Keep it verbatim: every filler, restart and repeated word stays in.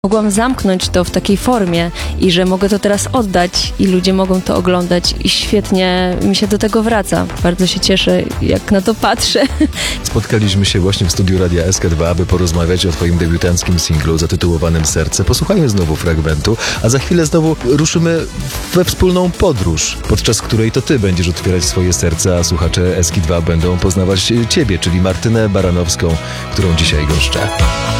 Mogłam zamknąć to w takiej formie i że mogę to teraz oddać i ludzie mogą to oglądać i świetnie mi się do tego wraca. Bardzo się cieszę, jak na to patrzę. Spotkaliśmy się właśnie w studiu Radia S K dwa, aby porozmawiać o twoim debiutanckim singlu zatytułowanym Serce. Posłuchajmy znowu fragmentu, a za chwilę znowu ruszymy we wspólną podróż, podczas której to ty będziesz otwierać swoje serce, a słuchacze S K dwa będą poznawać ciebie, czyli Martynę Baranowską, którą dzisiaj goszczę.